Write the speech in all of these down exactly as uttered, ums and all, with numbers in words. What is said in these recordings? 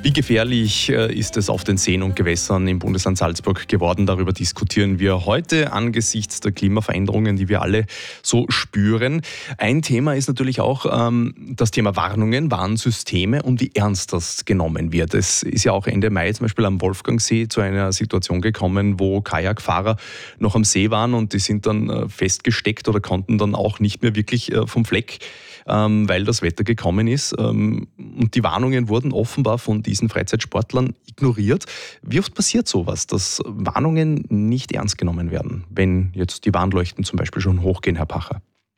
Wie gefährlich ist es auf den Seen und Gewässern im Bundesland Salzburg geworden? Darüber diskutieren wir heute angesichts der Klimaveränderungen, die wir alle so spüren. Ein Thema ist natürlich auch ähm, das Thema Warnungen, Warnsysteme und wie ernst das genommen wird. Es ist ja auch Ende Mai zum Beispiel am Wolfgangsee zu einer Situation gekommen, wo Kajakfahrer noch am See waren und die sind dann äh, festgesteckt oder konnten dann auch nicht mehr wirklich äh, vom Fleck, ähm, weil das Wetter gekommen ist. Ähm, und die Warnungen wurden offenbar von diesen Freizeitsportlern ignoriert. Wie oft passiert sowas, dass Warnungen nicht ernst genommen werden, wenn jetzt die Warnleuchten zum Beispiel schon hochgehen, Herr Pacher?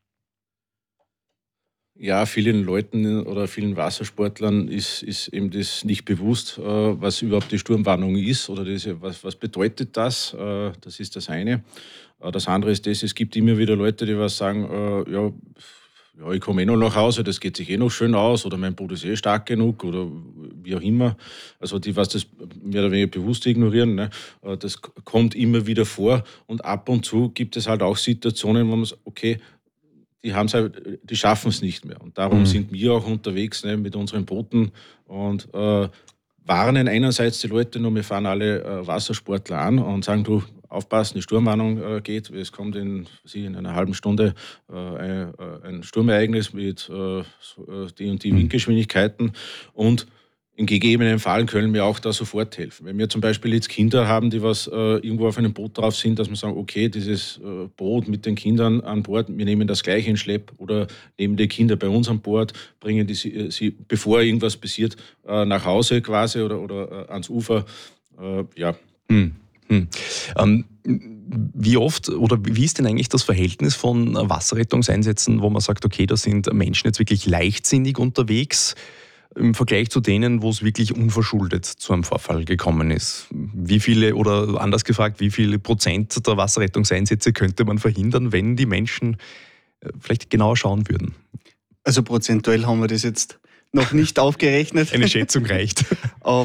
Ja, vielen Leuten oder vielen Wassersportlern ist, ist eben das nicht bewusst, äh, was überhaupt die Sturmwarnung ist oder diese, was, was bedeutet das. Äh, das ist das eine. Äh, das andere ist das, es gibt immer wieder Leute, die was sagen, äh, ja, ja, ich komme eh noch nach Hause, das geht sich eh noch schön aus oder mein Boot ist eh stark genug oder wie auch immer. Also die, was das mehr oder weniger bewusst ignorieren, ne? Äh, das kommt immer wieder vor und ab und zu gibt es halt auch Situationen, wo man sagt, okay, die haben's halt, die schaffen es nicht mehr. Und darum Mhm. sind wir auch unterwegs, ne, mit unseren Booten und äh, warnen einerseits die Leute, nur wir fahren alle äh, Wassersportler an und sagen, du, aufpassen, die Sturmwarnung äh, geht. Es kommt in, Sie, in einer halben Stunde äh, ein, äh, ein Sturmereignis mit äh, so, äh, die und die Mhm. Windgeschwindigkeiten und in gegebenen Fall können wir auch da sofort helfen. Wenn wir zum Beispiel jetzt Kinder haben, die was äh, irgendwo auf einem Boot drauf sind, dass wir sagen, okay, dieses äh, Boot mit den Kindern an Bord, wir nehmen das gleich in Schlepp oder nehmen die Kinder bei uns an Bord, bringen die sie, sie bevor irgendwas passiert, äh, nach Hause quasi oder, oder äh, ans Ufer. Äh, ja. Hm. Hm. Ähm, wie oft oder wie ist denn eigentlich das Verhältnis von Wasserrettungseinsätzen, wo man sagt, okay, da sind Menschen jetzt wirklich leichtsinnig unterwegs, im Vergleich zu denen, wo es wirklich unverschuldet zu einem Vorfall gekommen ist? Wie viele, oder anders gefragt, wie viele Prozent der Wasserrettungseinsätze könnte man verhindern, wenn die Menschen vielleicht genauer schauen würden? Also prozentuell haben wir das jetzt noch nicht aufgerechnet. Eine Schätzung reicht. Aber